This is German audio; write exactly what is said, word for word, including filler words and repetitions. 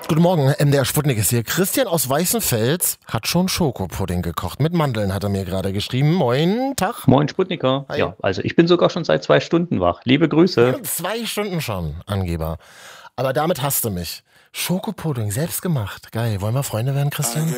Guten Morgen, M D R Sputnik ist hier. Christian aus Weißenfels hat schon Schokopudding gekocht. Mit Mandeln hat er mir gerade geschrieben. Moin, Tag. Moin Sputniker. Hi. Ja, also ich bin sogar schon seit zwei Stunden wach. Liebe Grüße. Zwei Stunden schon, Angeber. Aber damit hasst du mich. Schokopudding, selbst gemacht. Geil. Wollen wir Freunde werden, Christian?